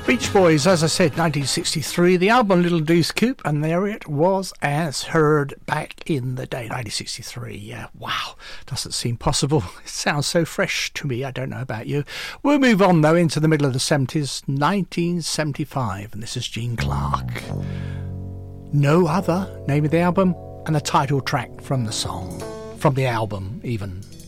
Beach Boys, as I said, 1963, the album Little Deuce Coupe, and there it was as heard back in the day, 1963. Yeah, wow, doesn't seem possible. It sounds so fresh to me, I don't know about you. We'll move on, though, into the middle of the 70s, 1975, and this is Gene Clark. No Other, name of the album, and the title track from the song, from the album, even.